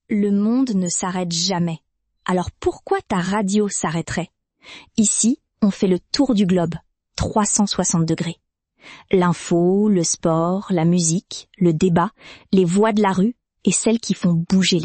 Le monde ne s'arrête jamais. Alors pourquoi ta radio s'arrêterait? Ici, on fait le tour du globe, 360 degrés. L'info, le sport, la musique, le débat, les voix de la rue et celles qui font bouger les